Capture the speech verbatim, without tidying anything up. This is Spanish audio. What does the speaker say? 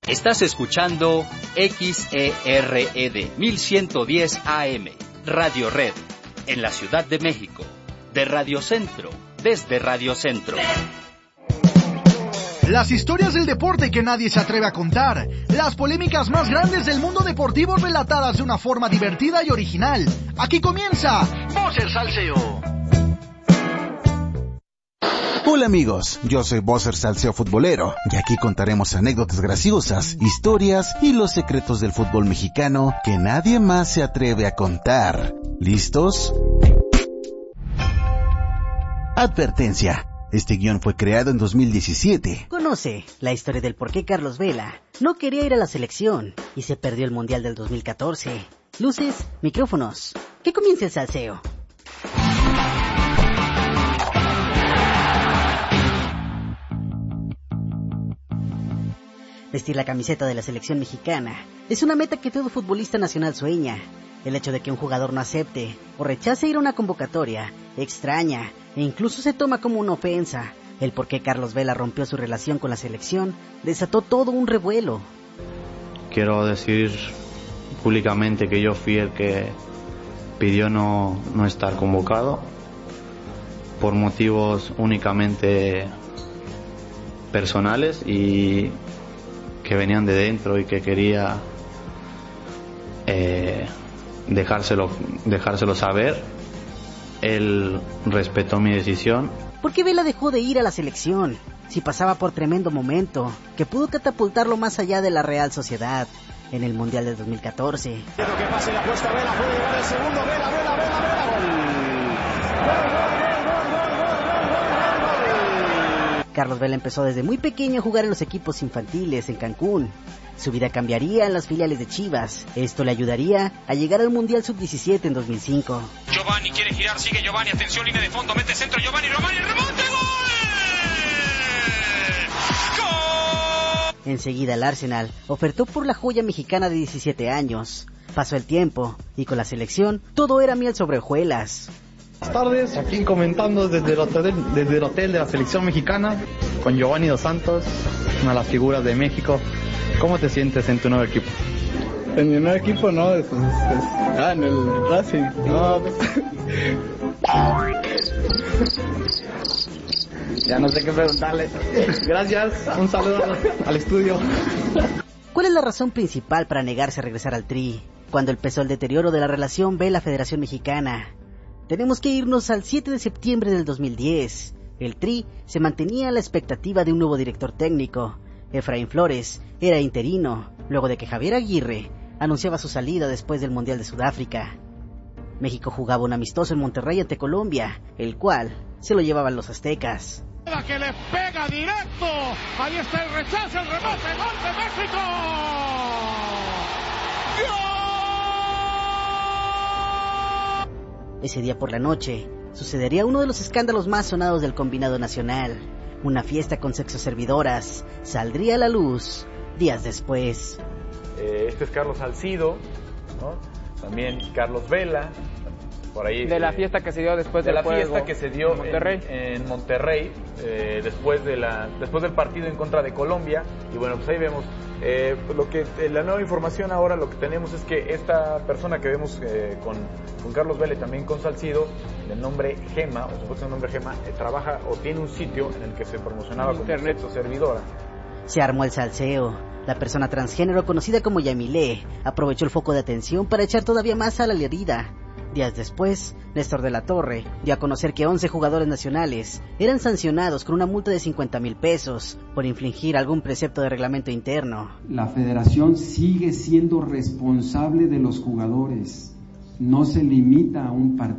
Estás escuchando X E R E D mil ciento diez A M, Radio Red, en la Ciudad de México, de Radio Centro, desde Radio Centro. Las historias del deporte que nadie se atreve a contar, las polémicas más grandes del mundo deportivo relatadas de una forma divertida y original. Aquí comienza Bosser Salseo. Hola amigos, yo soy Bosser Salseo Futbolero y aquí contaremos anécdotas graciosas, historias y los secretos del fútbol mexicano que nadie más se atreve a contar. ¿Listos? Advertencia. Este guión fue creado en dos mil diecisiete. Conoce la historia del por qué Carlos Vela no quería ir a la selección y se perdió el Mundial del dos mil catorce. Luces, micrófonos. Que comience el salseo. Vestir la camiseta de la selección mexicana es una meta que todo futbolista nacional sueña. El hecho de que un jugador no acepte o rechace ir a una convocatoria, extraña e incluso se toma como una ofensa. El por qué Carlos Vela rompió su relación con la selección desató todo un revuelo. Quiero decir públicamente que yo fui el que pidió no, no estar convocado por motivos únicamente personales y que venían de dentro y que quería eh, dejárselo, dejárselo saber. Él respetó mi decisión. ¿Por qué Vela dejó de ir a la selección? Si pasaba por tremendo momento, que pudo catapultarlo más allá de la Real Sociedad en el Mundial de dos mil catorce. Quiero que pase la apuesta, Vela puede llegar el segundo, Vela, Vela, Vela, Vela, gol. Carlos Vela empezó desde muy pequeño a jugar en los equipos infantiles en Cancún. Su vida cambiaría en las filiales de Chivas. Esto le ayudaría a llegar al Mundial sub diecisiete en dos mil cinco. Giovanni quiere girar, sigue Giovanni, atención, línea de fondo, mete centro, Giovanni, Giovanni, remonte, gol. ¡Gol! Enseguida el Arsenal ofertó por la joya mexicana de diecisiete años. Pasó el tiempo y con la selección todo era miel sobre hojuelas. Buenas tardes, aquí comentando desde el, hotel, desde el hotel de la selección mexicana con Giovanni Dos Santos, una de las figuras de México. ¿Cómo te sientes en tu nuevo equipo? En mi nuevo equipo no, es, es, ah, en el Racing, no, ya no sé qué preguntarle. Gracias, un saludo al estudio. ¿Cuál es la razón principal para negarse a regresar al Tri cuando empezó el deterioro de la relación ve la Federación Mexicana? Tenemos que irnos al siete de septiembre del dos mil diez. El Tri se mantenía a la expectativa de un nuevo director técnico. Efraín Flores era interino, luego de que Javier Aguirre anunciaba su salida después del Mundial de Sudáfrica. México jugaba un amistoso en Monterrey ante Colombia, el cual se lo llevaban los aztecas. Que le pega directo, ahí está el rechazo, el remate, gol de México. Ese día por la noche sucedería uno de los escándalos más sonados del combinado nacional. Una fiesta con sexoservidoras saldría a la luz días después. Eh, este es Carlos Salcido, ¿no? También Carlos Vela, por ahí. De la fiesta que se dio después de del la juego fiesta que se dio en Monterrey, en, en Monterrey eh, después de la después del partido en contra de Colombia. Y bueno, pues ahí vemos eh, lo que eh, la nueva información ahora, lo que tenemos es que esta persona que vemos eh, con, con Carlos Vela y también con Salcido, de nombre Gema, o supuesto nombre Gema, eh, trabaja o tiene un sitio en el que se promocionaba como sexo servidora. Se armó el salseo. La persona transgénero conocida como Yamilé aprovechó el foco de atención para echar todavía más a la herida. Días después, Néstor de la Torre dio a conocer que once jugadores nacionales eran sancionados con una multa de cincuenta mil pesos por infringir algún precepto de reglamento interno. La federación sigue siendo responsable de los jugadores, no se limita a un partido.